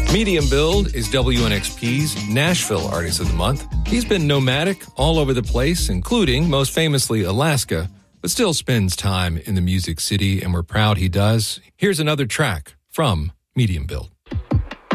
Medium Build is WNXP's Nashville Artist of the Month. He's been nomadic all over the place, including, most famously, Alaska, but still spends time in the Music City, and we're proud he does. Here's another track from Medium Build.